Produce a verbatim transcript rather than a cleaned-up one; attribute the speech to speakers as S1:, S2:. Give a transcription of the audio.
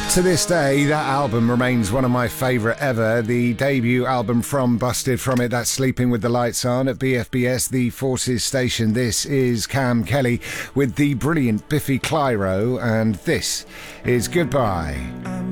S1: To this day, that album remains one of my favourite ever. The debut album from Busted, from it, that's Sleeping with the Lights On at B F B S, the Forces Station. This is Cam Kelly with the brilliant Biffy Clyro, and this is Goodbye.